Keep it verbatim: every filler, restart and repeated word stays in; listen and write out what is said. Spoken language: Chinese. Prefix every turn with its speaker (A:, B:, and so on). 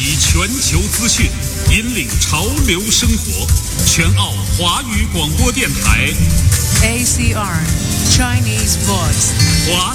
A: 集全球资讯，引领潮流生活。全澳华语广播电台
B: A C R Chinese Voice
A: 华